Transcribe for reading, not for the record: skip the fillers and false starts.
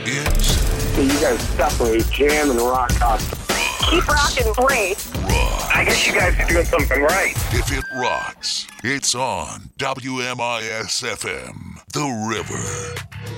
is... So you guys separate jam and rock constantly. Keep rocking, please. Rock. I guess you guys are doing something right. If it rocks, it's on WMIS-FM, The River.